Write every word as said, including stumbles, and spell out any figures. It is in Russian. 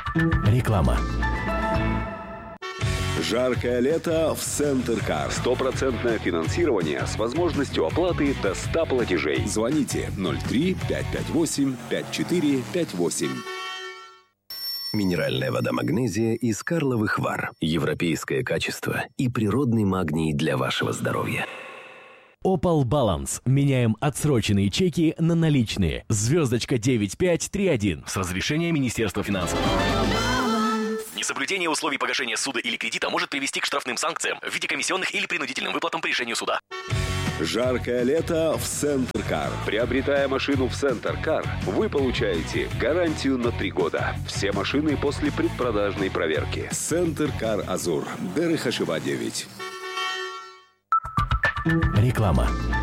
Реклама. Жаркое лето в Центр-Кар. Стопроцентное финансирование с возможностью оплаты до ста платежей. Звоните ноль три пять пять восемь пять четыре пять восемь. Минеральная вода «Магнезия» из Карловых Вар. Европейское качество и природный магний для вашего здоровья. Opal Balance. Меняем отсроченные чеки на наличные. Звездочка девять пять три один. С разрешения Министерства финансов. Несоблюдение условий погашения суда или кредита может привести к штрафным санкциям в виде комиссионных или принудительным выплатам по решению суда. Жаркое лето в Центр-Кар. Приобретая машину в Центр-Кар, вы получаете гарантию на три года. Все машины после предпродажной проверки. Центр-Кар Азур. Дерыхашева девять. Реклама.